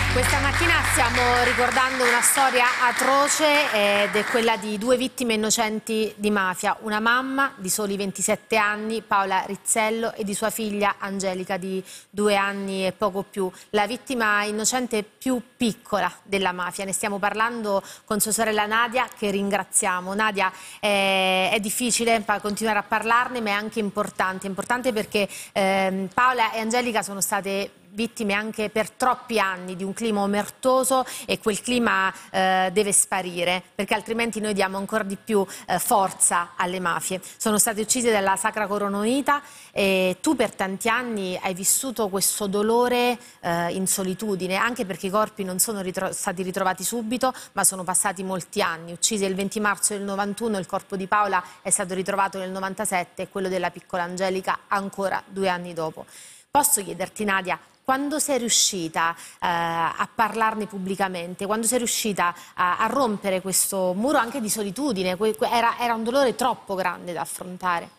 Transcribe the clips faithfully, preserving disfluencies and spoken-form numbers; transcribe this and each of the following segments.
Questa mattina stiamo ricordando una storia atroce ed è quella di due vittime innocenti di mafia, una mamma di soli ventisette anni, Paola Rizzello, e di sua figlia Angelica di due anni e poco più, la vittima innocente più piccola della mafia. Ne stiamo parlando con sua sorella Nadia, che ringraziamo. Nadia, eh, è difficile continuare a parlarne, ma è anche importante, importante perché eh, Paola e Angelica sono state vittime anche per troppi anni di un clima omertoso, e quel clima eh, deve sparire, perché altrimenti noi diamo ancora di più eh, forza alle mafie. Sono state uccise dalla Sacra Corona Unita e tu per tanti anni hai vissuto questo dolore eh, in solitudine, anche perché i corpi non sono ritro- stati ritrovati subito, ma sono passati molti anni. Uccise il venti marzo del novantuno, il corpo di Paola è stato ritrovato nel novantasette e quello della piccola Angelica ancora due anni dopo. Posso chiederti, Nadia, quando sei riuscita eh, a parlarne pubblicamente, quando sei riuscita a, a rompere questo muro anche di solitudine? Era, era un dolore troppo grande da affrontare.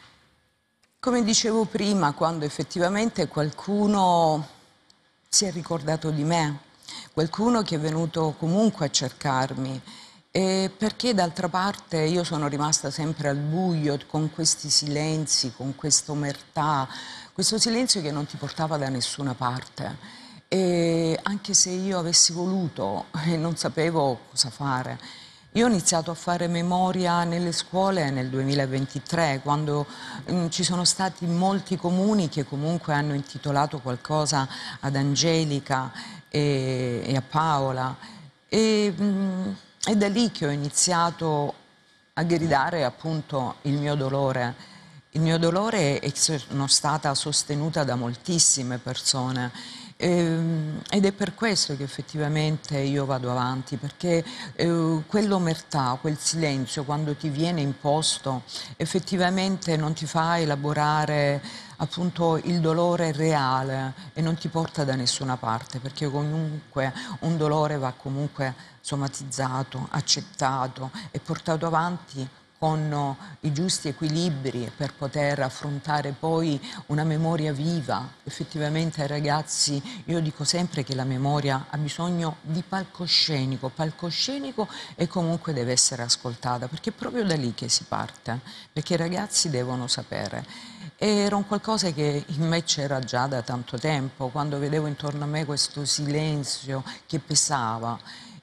Come dicevo prima, quando effettivamente qualcuno si è ricordato di me, qualcuno che è venuto comunque a cercarmi, e perché d'altra parte io sono rimasta sempre al buio con questi silenzi, con questa omertà, questo silenzio che non ti portava da nessuna parte. E anche se io avessi voluto e non sapevo cosa fare, io ho iniziato a fare memoria nelle scuole nel duemilaventitré, quando mh, ci sono stati molti comuni che comunque hanno intitolato qualcosa ad Angelica e, e a Paola. E, mh, è da lì che ho iniziato a gridare appunto il mio dolore. Il mio dolore è che sono stata sostenuta da moltissime persone. Ehm, ed è per questo che effettivamente io vado avanti, perché eh, quell'omertà, quel silenzio, quando ti viene imposto, effettivamente non ti fa elaborare appunto il dolore reale e non ti porta da nessuna parte, perché comunque un dolore va comunque somatizzato, accettato e portato avanti con i giusti equilibri per poter affrontare poi una memoria viva. Effettivamente ai ragazzi io dico sempre che la memoria ha bisogno di palcoscenico, palcoscenico e comunque deve essere ascoltata, perché è proprio da lì che si parte, perché i ragazzi devono sapere. Era un qualcosa che in me c'era già da tanto tempo, quando vedevo intorno a me questo silenzio che pesava,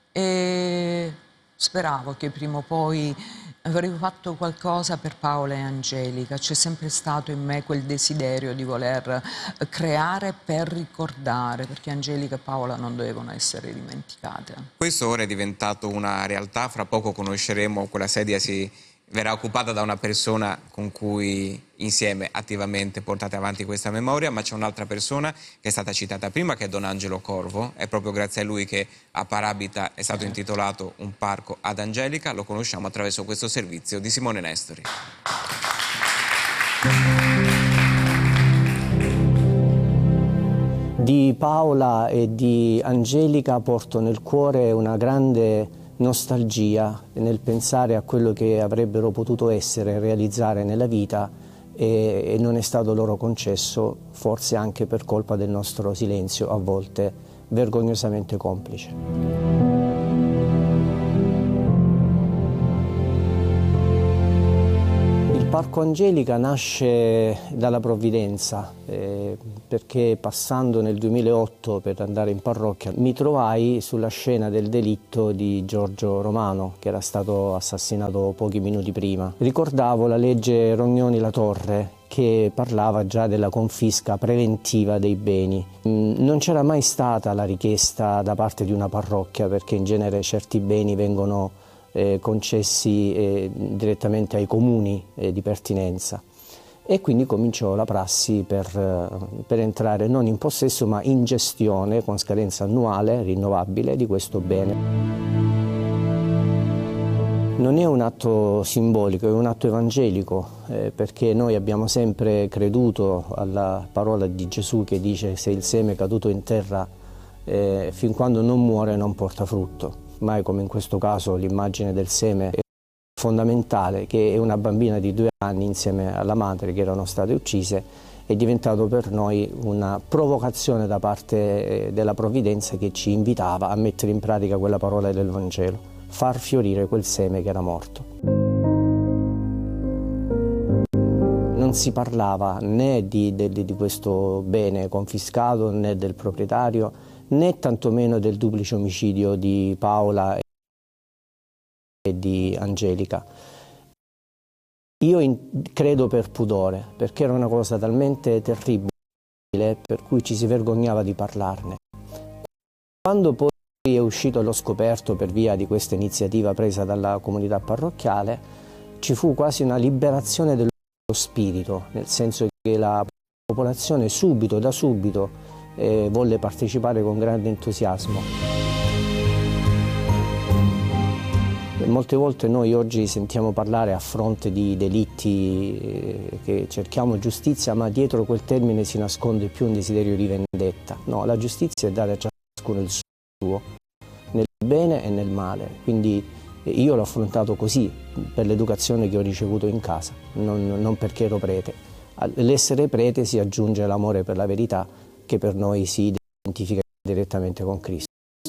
e speravo che prima o poi avrei fatto qualcosa per Paola e Angelica. C'è sempre stato in me quel desiderio di voler creare per ricordare, perché Angelica e Paola non dovevano essere dimenticate. Questo ora è diventato una realtà, fra poco conosceremo, quella sedia si verrà occupata da una persona con cui insieme attivamente portate avanti questa memoria, ma c'è un'altra persona che è stata citata prima, che è Don Angelo Corvo. È proprio grazie a lui che a Parabita è stato intitolato un parco ad Angelica. Lo conosciamo attraverso questo servizio di Simone Nestori. Di Paola e di Angelica porto nel cuore una grande nostalgia nel pensare a quello che avrebbero potuto essere e realizzare nella vita, e, e non è stato loro concesso, forse anche per colpa del nostro silenzio, a volte vergognosamente complice. Il Parco Angelica nasce dalla provvidenza, eh, perché passando nel duemilaotto per andare in parrocchia mi trovai sulla scena del delitto di Giorgio Romano, che era stato assassinato pochi minuti prima. Ricordavo la legge Rognoni-La Torre, che parlava già della confisca preventiva dei beni. Non c'era mai stata la richiesta da parte di una parrocchia, perché in genere certi beni vengono Eh, concessi eh, direttamente ai comuni eh, di pertinenza, e quindi cominciò la prassi per, eh, per entrare non in possesso ma in gestione con scadenza annuale rinnovabile di questo bene. Non è un atto simbolico, è un atto evangelico, eh, perché noi abbiamo sempre creduto alla parola di Gesù che dice: se il seme è caduto in terra eh, fin quando non muore non porta frutto. Mai come in questo caso l'immagine del seme è fondamentale, che è una bambina di due anni insieme alla madre che erano state uccise, è diventato per noi una provocazione da parte della provvidenza che ci invitava a mettere in pratica quella parola del Vangelo, far fiorire quel seme che era morto. Non si parlava né di, di, di questo bene confiscato né del proprietario, né tantomeno del duplice omicidio di Paola e di Angelica. Io in, credo per pudore, perché era una cosa talmente terribile per cui ci si vergognava di parlarne. Quando poi è uscito allo scoperto per via di questa iniziativa presa dalla comunità parrocchiale, ci fu quasi una liberazione dello spirito, nel senso che la popolazione subito, da subito, eh, volle partecipare con grande entusiasmo. Molte volte noi oggi sentiamo parlare a fronte di delitti eh, che cerchiamo giustizia, ma dietro quel termine si nasconde più un desiderio di vendetta. No, la giustizia è dare a ciascuno il suo, nel bene e nel male. Quindi eh, io l'ho affrontato così, per l'educazione che ho ricevuto in casa, non, non perché ero prete. All'essere prete si aggiunge l'amore per la verità, che per noi si identifica direttamente con Cristo.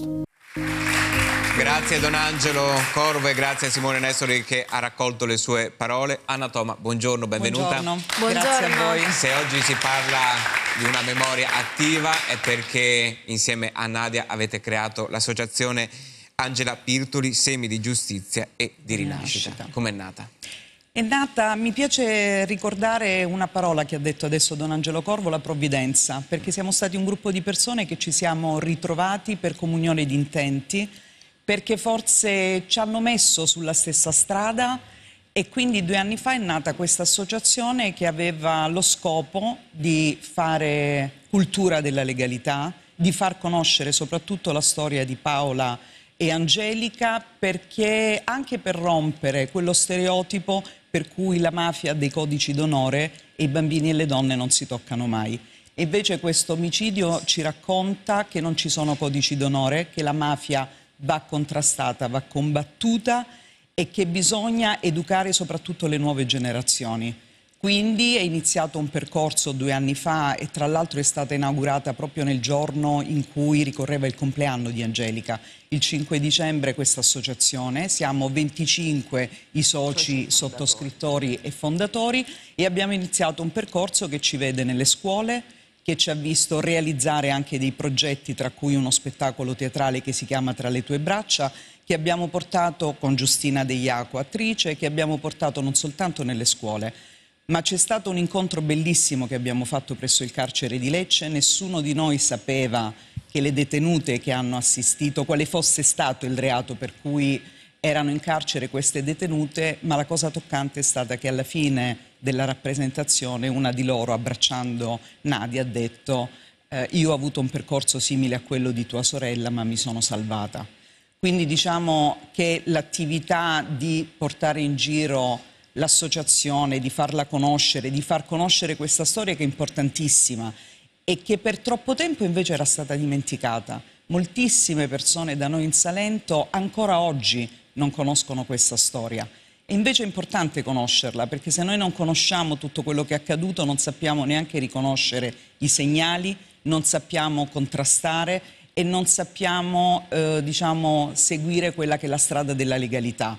Grazie Don Angelo Corvo e grazie a Simone Nestori che ha raccolto le sue parole. Anna Toma, buongiorno, benvenuta. Buongiorno. Buongiorno. Grazie a voi. Se oggi si parla di una memoria attiva è perché insieme a Nadia avete creato l'associazione Angela Pirtoli, Semi di Giustizia e di Rinascita. Rinascita. Com'è nata? È nata, mi piace ricordare una parola che ha detto adesso Don Angelo Corvo, la provvidenza, perché siamo stati un gruppo di persone che ci siamo ritrovati per comunione di intenti, perché forse ci hanno messo sulla stessa strada e quindi due anni fa è nata questa associazione che aveva lo scopo di fare cultura della legalità, di far conoscere soprattutto la storia di Paola e Angelica, perché anche per rompere quello stereotipo per cui la mafia ha dei codici d'onore e i bambini e le donne non si toccano mai. E invece questo omicidio ci racconta che non ci sono codici d'onore, che la mafia va contrastata, va combattuta e che bisogna educare soprattutto le nuove generazioni. Quindi è iniziato un percorso due anni fa e tra l'altro è stata inaugurata proprio nel giorno in cui ricorreva il compleanno di Angelica, il cinque dicembre questa associazione. Siamo venticinque i soci sottoscrittori e fondatori e abbiamo iniziato un percorso che ci vede nelle scuole, che ci ha visto realizzare anche dei progetti, tra cui uno spettacolo teatrale che si chiama Tra le tue braccia, che abbiamo portato con Giustina De Iaco, attrice, che abbiamo portato non soltanto nelle scuole, ma c'è stato un incontro bellissimo che abbiamo fatto presso il carcere di Lecce. Nessuno di noi sapeva che le detenute che hanno assistito, quale fosse stato il reato per cui erano in carcere queste detenute, ma la cosa toccante è stata che alla fine della rappresentazione una di loro, abbracciando Nadia, ha detto eh, io ho avuto un percorso simile a quello di tua sorella ma mi sono salvata. Quindi diciamo che l'attività di portare in giro l'associazione, di farla conoscere, di far conoscere questa storia che è importantissima e che per troppo tempo invece era stata dimenticata. Moltissime persone da noi in Salento ancora oggi non conoscono questa storia. E invece è importante conoscerla, perché se noi non conosciamo tutto quello che è accaduto non sappiamo neanche riconoscere i segnali, non sappiamo contrastare e non sappiamo eh, diciamo, seguire quella che è la strada della legalità.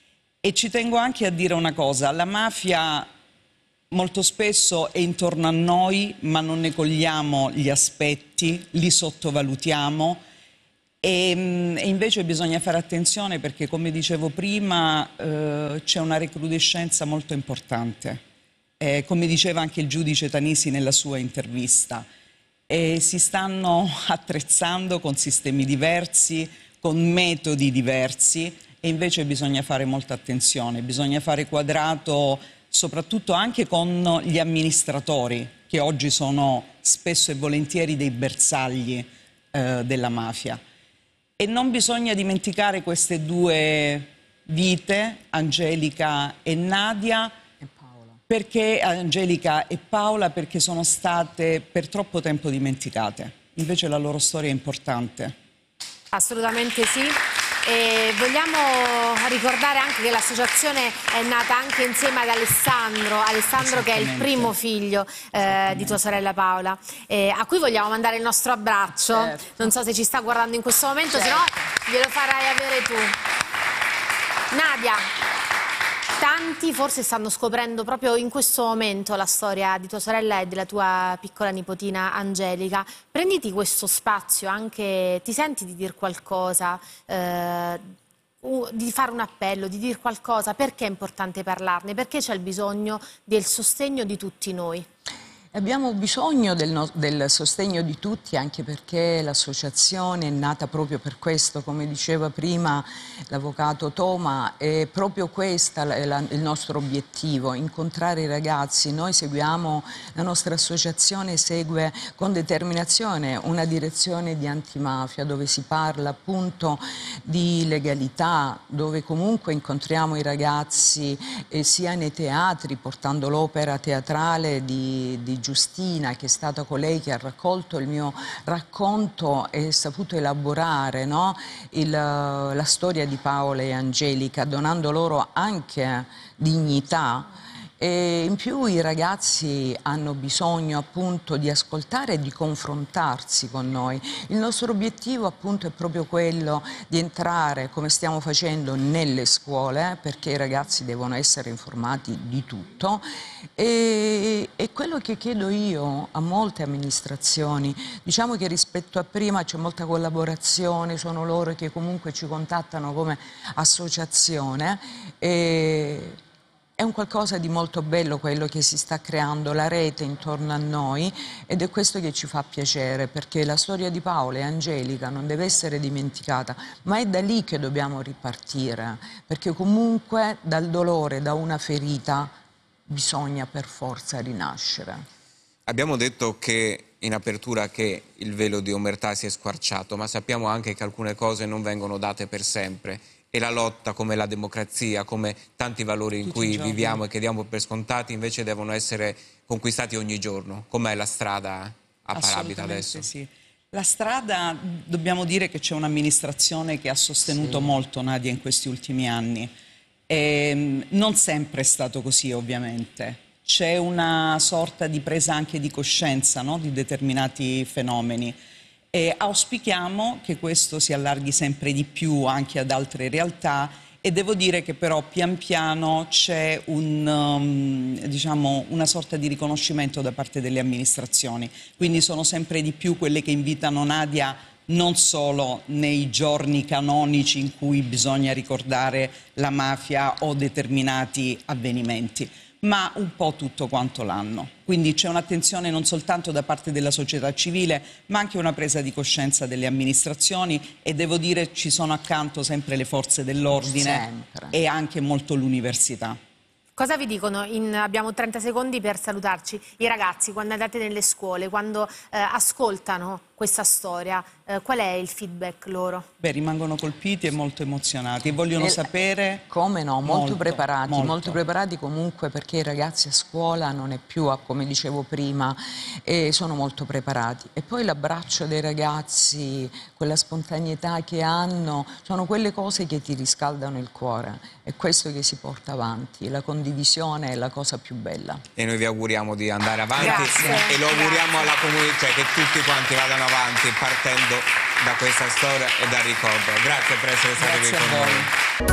E ci tengo anche a dire una cosa, la mafia molto spesso è intorno a noi, ma non ne cogliamo gli aspetti, li sottovalutiamo. E, e invece bisogna fare attenzione perché, come dicevo prima, eh, c'è una recrudescenza molto importante, eh, come diceva anche il giudice Tanisi nella sua intervista. E si stanno attrezzando con sistemi diversi, con metodi diversi e invece bisogna fare molta attenzione, bisogna fare quadrato soprattutto anche con gli amministratori che oggi sono spesso e volentieri dei bersagli eh, della mafia. E non bisogna dimenticare queste due vite, Angelica e Nadia, E Paola. perché Angelica e Paola perché sono state per troppo tempo dimenticate. Invece la loro storia è importante. Assolutamente sì. E vogliamo ricordare anche che l'associazione è nata anche insieme ad Alessandro, Alessandro che è il primo figlio eh, di tua sorella Paola, eh, a cui vogliamo mandare il nostro abbraccio. Certo. Non so se ci sta guardando in questo momento, Certo. se no glielo farai avere tu. Nadia, tanti forse stanno scoprendo proprio in questo momento la storia di tua sorella e della tua piccola nipotina Angelica. Prenditi questo spazio, anche ti senti di dire qualcosa, eh, di fare un appello, di dire qualcosa, perché è importante parlarne, perché c'è il bisogno del sostegno di tutti noi. Abbiamo bisogno del, no del sostegno di tutti, anche perché l'associazione è nata proprio per questo, come diceva prima l'avvocato Toma, è proprio questo il nostro obiettivo, incontrare i ragazzi. Noi seguiamo, la nostra associazione segue con determinazione una direzione di antimafia dove si parla appunto di legalità, dove comunque incontriamo i ragazzi eh, sia nei teatri, portando l'opera teatrale di, di Giustina, che è stata colei che ha raccolto il mio racconto e saputo elaborare, no? il, la storia di Paola e Angelica, donando loro anche dignità. E in più i ragazzi hanno bisogno appunto di ascoltare e di confrontarsi con noi. Il nostro obiettivo appunto è proprio quello di entrare, come stiamo facendo, nelle scuole, perché i ragazzi devono essere informati di tutto. E, e quello che chiedo io a molte amministrazioni, diciamo che rispetto a prima c'è molta collaborazione, sono loro che comunque ci contattano come associazione. E, È un qualcosa di molto bello quello che si sta creando, la rete intorno a noi, ed è questo che ci fa piacere, perché la storia di Paola e Angelica non deve essere dimenticata, ma è da lì che dobbiamo ripartire, perché comunque dal dolore, da una ferita, bisogna per forza rinascere. Abbiamo detto che in apertura che il velo di omertà si è squarciato, ma sappiamo anche che alcune cose non vengono date per sempre. E la lotta, come la democrazia, come tanti valori in cui viviamo e che diamo per scontati, invece devono essere conquistati ogni giorno. Com'è la strada a Parabita adesso? Sì. La strada, dobbiamo dire che c'è un'amministrazione che ha sostenuto sì. molto Nadia in questi ultimi anni. E non sempre è stato così, ovviamente. C'è una sorta di presa anche di coscienza, no? di determinati fenomeni. E auspichiamo che questo si allarghi sempre di più anche ad altre realtà, e devo dire che però pian piano c'è un, um, diciamo, una sorta di riconoscimento da parte delle amministrazioni, quindi sono sempre di più quelle che invitano Nadia non solo nei giorni canonici in cui bisogna ricordare la mafia o determinati avvenimenti, ma un po' tutto quanto l'anno. Quindi c'è un'attenzione non soltanto da parte della società civile, ma anche una presa di coscienza delle amministrazioni, e devo dire ci sono accanto sempre le forze dell'ordine e anche molto l'università. Cosa vi dicono? In, abbiamo trenta secondi per salutarci. I ragazzi, quando andate nelle scuole, quando eh, ascoltano questa storia, eh, qual è il feedback loro? Beh, rimangono colpiti e molto emozionati e vogliono e, sapere... Come no, molto, molto preparati, molto. molto preparati comunque, perché i ragazzi a scuola non è più, come dicevo prima, e sono molto preparati. E poi l'abbraccio dei ragazzi, quella spontaneità che hanno, sono quelle cose che ti riscaldano il cuore. È questo che si porta avanti, la condivisione è la cosa più bella. E noi vi auguriamo di andare avanti. Grazie. E lo auguriamo alla comunità, cioè che tutti quanti vadano avanti partendo da questa storia e dal ricordo. Grazie per essere stati qui con noi.